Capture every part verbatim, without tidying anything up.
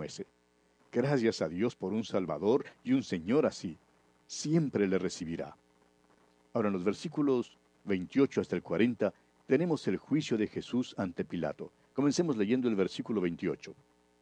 como ese. Gracias a Dios por un Salvador y un Señor así. Siempre le recibirá. Ahora en los versículos veintiocho hasta el cuarenta tenemos el juicio de Jesús ante Pilato. Comencemos leyendo el versículo veintiocho.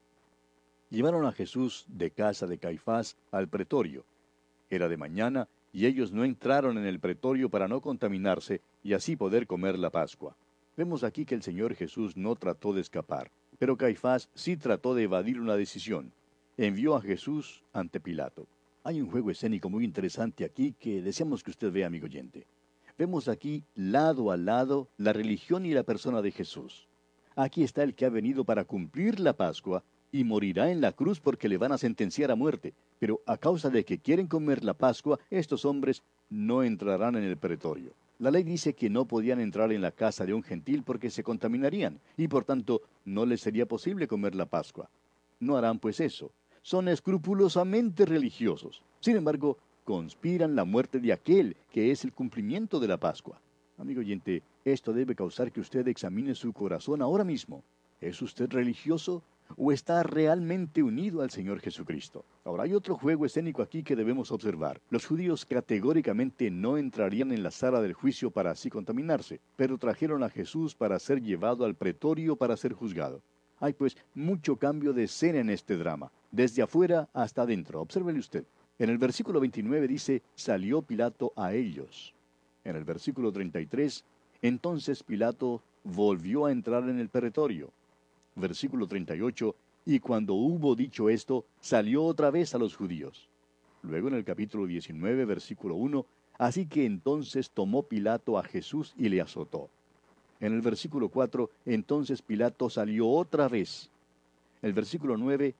Llevaron a Jesús de casa de Caifás al pretorio. Era de mañana, y ellos no entraron en el pretorio para no contaminarse y así poder comer la Pascua. Vemos aquí que el Señor Jesús no trató de escapar, pero Caifás sí trató de evadir una decisión. Envió a Jesús ante Pilato. Hay un juego escénico muy interesante aquí que deseamos que usted vea, amigo oyente. Vemos aquí, lado a lado, la religión y la persona de Jesús. Aquí está el que ha venido para cumplir la Pascua y morirá en la cruz porque le van a sentenciar a muerte. Pero a causa de que quieren comer la Pascua, estos hombres no entrarán en el pretorio. La ley dice que no podían entrar en la casa de un gentil porque se contaminarían, y por tanto no les sería posible comer la Pascua. No harán pues eso. Son escrupulosamente religiosos. Sin embargo, conspiran la muerte de aquel que es el cumplimiento de la Pascua. Amigo oyente, esto debe causar que usted examine su corazón ahora mismo. ¿Es usted religioso o está realmente unido al Señor Jesucristo? Ahora, hay otro juego escénico aquí que debemos observar. Los judíos categóricamente no entrarían en la sala del juicio para así contaminarse, pero trajeron a Jesús para ser llevado al pretorio para ser juzgado. Hay pues mucho cambio de escena en este drama, desde afuera hasta adentro. Obsérvele usted. En el versículo veintinueve dice, salió Pilato a ellos. En el versículo treinta y tres, entonces Pilato volvió a entrar en el pretorio. Versículo treinta y ocho, y cuando hubo dicho esto, salió otra vez a los judíos. Luego en el capítulo diecinueve, versículo uno, así que entonces tomó Pilato a Jesús y le azotó. En el versículo cuatro, entonces Pilato salió otra vez. El versículo nueve,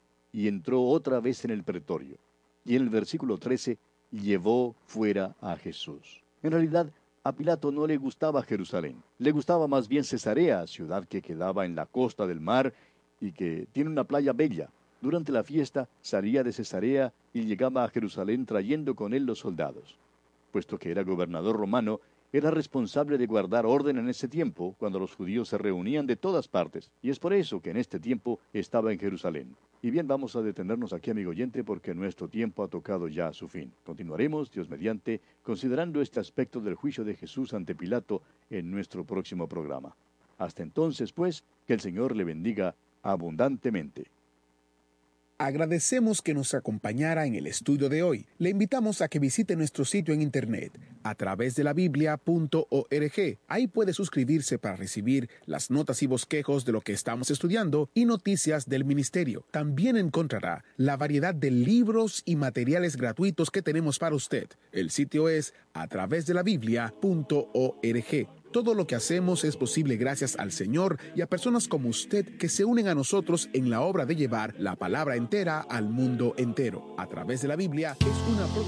y entró otra vez en el pretorio. Y en el versículo trece, llevó fuera a Jesús. En realidad, a Pilato no le gustaba Jerusalén. Le gustaba más bien Cesarea, ciudad que quedaba en la costa del mar y que tiene una playa bella. Durante la fiesta salía de Cesarea y llegaba a Jerusalén trayendo con él los soldados. Puesto que era gobernador romano, era responsable de guardar orden en ese tiempo, cuando los judíos se reunían de todas partes, y es por eso que en este tiempo estaba en Jerusalén. Y bien, vamos a detenernos aquí, amigo oyente, porque nuestro tiempo ha tocado ya a su fin. Continuaremos, Dios mediante, considerando este aspecto del juicio de Jesús ante Pilato en nuestro próximo programa. Hasta entonces, pues, que el Señor le bendiga abundantemente. Agradecemos que nos acompañara en el estudio de hoy. Le invitamos a que visite nuestro sitio en internet a través de la biblia punto org. Ahí puede suscribirse para recibir las notas y bosquejos de lo que estamos estudiando y noticias del ministerio. También encontrará la variedad de libros y materiales gratuitos que tenemos para usted. El sitio es a través de la biblia punto org. Todo lo que hacemos es posible gracias al Señor y a personas como usted que se unen a nosotros en la obra de llevar la palabra entera al mundo entero. A través de la Biblia es una